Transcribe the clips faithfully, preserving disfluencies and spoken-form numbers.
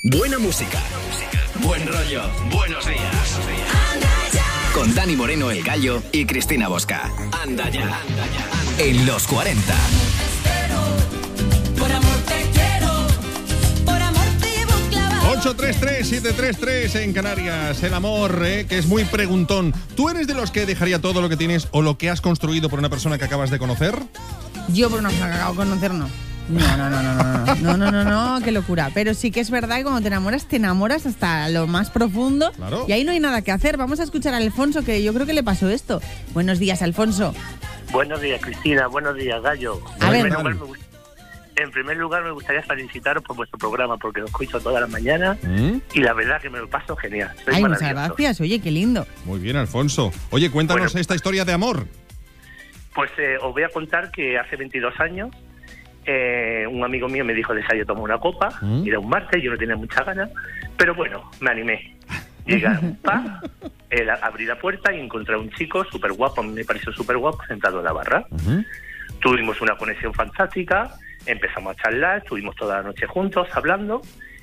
Buena música, buen rollo, buenos días. Con Dani Moreno, El Gallo, y Cristina Bosca. Anda ya, en los cuarenta. ocho tres tres siete tres tres en Canarias. El amor, ¿eh? Que es muy preguntón. ¿Tú eres de los que dejaría todo lo que tienes o lo que has construido por una persona que acabas de conocer? Yo por una persona que acabo de conocer, no. No, no, no, no, no, no, no, no, no, qué locura. Pero sí que es verdad que cuando te enamoras, te enamoras hasta lo más profundo. Claro. Y ahí no hay nada que hacer. Vamos a escuchar a Alfonso, que yo creo que le pasó esto. Buenos días, Alfonso. Buenos días, Cristina. Buenos días, Gallo. A ver. En primer lugar, me gustaría felicitaros por vuestro programa, porque lo escucho todas las mañanas ¿Mm? y la verdad que me lo paso genial. Soy Ay, muchas maravilloso. gracias. Oye, qué lindo. Muy bien, Alfonso. Oye, cuéntanos Bueno. esta historia de amor. Pues eh, os voy a contar que hace veintidós años eh, un amigo mío me dijo de salir a tomar una copa. ¿Mm? Era un martes, yo no tenía muchas ganas, pero bueno, me animé. Llegué a un pub, eh, abrí la puerta y encontré a un chico súper guapo, a mí me pareció súper guapo, sentado en la barra. Uh-huh. Tuvimos una conexión fantástica, empezamos a charlar, estuvimos toda la noche juntos hablando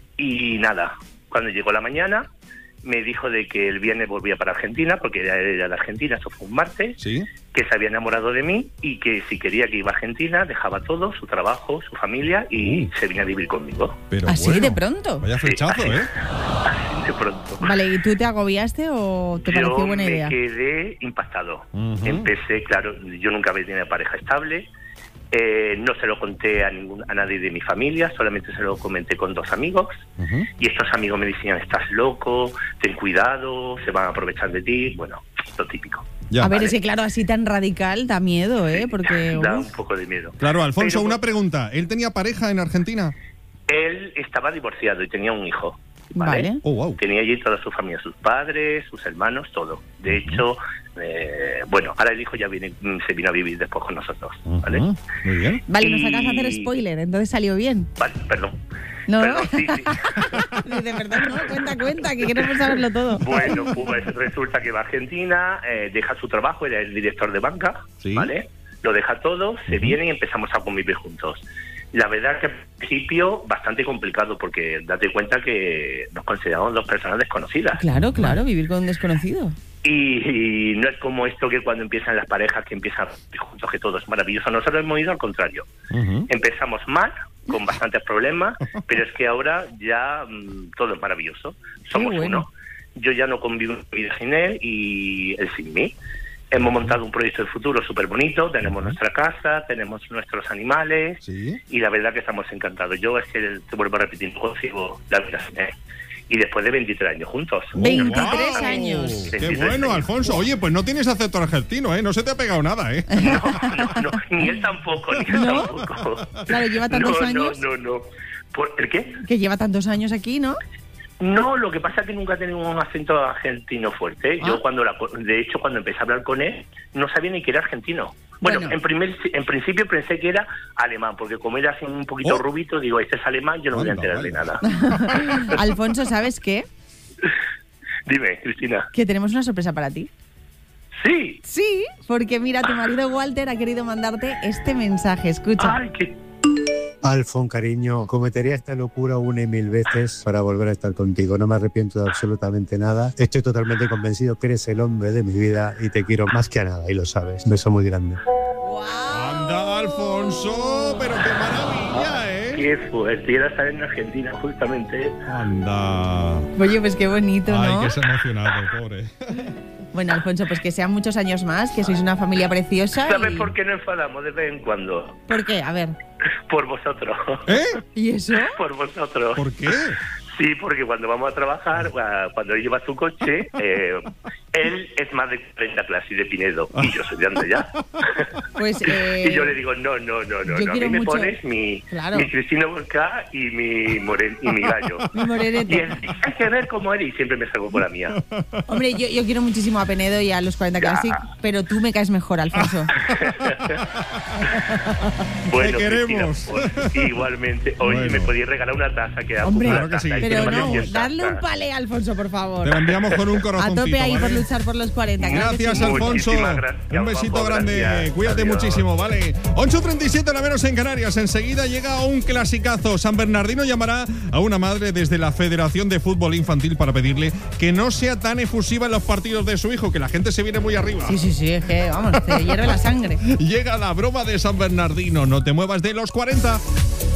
y nada, cuando llegó la mañana me dijo de que el viernes volvía para Argentina, porque era, era de Argentina, eso fue un martes, ¿Sí? que se había enamorado de mí y que si quería que iba a Argentina dejaba todo, su trabajo, su familia y Uh. se venía a vivir conmigo. Pero ¿Así bueno, de pronto? Vaya flechazo, Sí, ¿eh? Así de pronto. Vale, ¿y tú te agobiaste o te Yo pareció buena me idea? quedé impactado. Ujú. Empecé, claro, yo nunca había tenido pareja estable. Eh, no se lo conté a ningún, a nadie de mi familia, solamente se lo comenté con dos amigos. Uh-huh. Y estos amigos me decían, estás loco, ten cuidado, se van a aprovechar de ti. Bueno, lo típico. Ya. A ver, vale. es que claro, así tan radical da miedo, ¿eh? Porque... Da uf. un poco de miedo. Claro, Alfonso, Pero, una pregunta. ¿Él tenía pareja en Argentina? Él estaba divorciado y tenía un hijo. ¿vale? Vale. Oh, wow. Tenía allí toda su familia, sus padres, sus hermanos, todo. De hecho, eh, bueno, ahora el hijo ya viene, se vino a vivir después con nosotros, ¿vale? Uh-huh. Muy bien. Vale, nos Y- acabas de hacer spoiler, entonces salió bien. Vale, perdón. ¿No? Perdón, sí, sí. Dice, perdón, no, cuenta, cuenta, que queremos saberlo todo. Bueno, pues resulta que va a Argentina, eh, deja su trabajo, era el director de banca, Sí. ¿vale? Lo deja todo, se Ujú. viene y empezamos a convivir juntos. La verdad que al principio bastante complicado porque date cuenta que nos consideramos dos personas desconocidas. Claro, claro, vivir con un desconocido. Y, y no es como esto que cuando empiezan las parejas que empiezan juntos que todo es maravilloso. Nosotros hemos ido al contrario. Uh-huh. Empezamos mal, con bastantes problemas, pero es que ahora ya mmm, todo es maravilloso. Somos bueno. uno. Yo ya no convivo en mi vida sin él y él sin mí. Hemos montado un proyecto de futuro súper bonito, tenemos nuestra casa, tenemos nuestros animales Sí. y la verdad que estamos encantados. Yo es que te vuelvo a repetir, no consigo la vida sin él. Y después de veintitrés años juntos. veintitrés ¡Guau! años. ¡Qué veintitrés bueno, años. Alfonso! Oye, pues no tienes acento argentino, ¿eh? No se te ha pegado nada, ¿eh? No, no, no, ni él tampoco, ni él ¿No? tampoco. Claro, lleva tantos no, años. No, no, no. ¿Por ¿el qué? Que lleva tantos años aquí, ¿no? No, lo que pasa es que nunca he tenido un acento argentino fuerte. Ah. Yo cuando la, de hecho cuando empecé a hablar con él no sabía ni que era argentino. Bueno, Bueno. En, primer, en principio pensé que era alemán, porque como era así un poquito Oh. rubito, digo, este es alemán, yo no voy a Anda, enterar de vaya. nada. Alfonso, ¿sabes qué? Dime, Cristina. Que tenemos una sorpresa para ti. Sí. Sí, porque mira, tu marido Walter ha querido mandarte este mensaje. Escucha. Ay, qué... Alfon, cariño, cometería esta locura una y mil veces para volver a estar contigo. No me arrepiento de absolutamente nada. Estoy totalmente convencido que eres el hombre de mi vida y te quiero más que a nada, y lo sabes. Un beso muy grande. ¡Guau! ¡Anda, Alfonso! ¡Pero qué maravilla, eh! Qué fuerte. Y era estar en Argentina, justamente. ¡Anda! Oye, pues qué bonito, Ay, ¿no? que se ha emocionado, pobre. Bueno, Alfonso, pues que sean muchos años más, que sois una familia preciosa. ¿Sabes y... por qué no enfadamos de vez en cuando? ¿Por qué? A ver. Por vosotros. ¿Eh? ¿Y eso? Por vosotros. ¿Por qué? Sí, porque cuando vamos a trabajar, cuando él lleva su coche, eh, él es más de cuarenta clases de Pinedo y yo soy de Andella. Pues, eh, Y yo le digo, no, no, no, no, yo no. A mí quiero me mucho- pones mi, Claro. mi Cristina Volcá y mi, moren, y mi gallo. Mi morenete. Y él, hay que ver cómo eres y siempre me salgo con la mía. Hombre, yo, yo quiero muchísimo a Penedo y a los cuarenta Ya. Classic, pero tú me caes mejor, Alfonso. Bueno, Te queremos. Cristina, pues, igualmente. Oye, Bueno. me podías regalar una taza que da Hombre, una Claro que taza sí. y Pero tengo no, diez darle un tazas. palé, Alfonso, por favor. Te la enviamos con un A corazoncito, tope ahí por ¿vale? luchar por los cuarenta. Claro Gracias, sí. Alfonso. Gracias, Un besito guapo, grande. gracias. Cuídate Adiós. muchísimo, ¿vale? ocho treinta y siete la menos en Canarias. Enseguida llega un clasicazo. San Bernardino llamará a una madre desde la Federación de Fútbol Infantil para pedirle que no sea tan efusiva en los partidos de su hijo, que la gente se viene muy arriba. Sí, sí, sí, es que, vamos, te hierve la sangre. Llega la broma de San Bernardino. No te muevas de los cuarenta.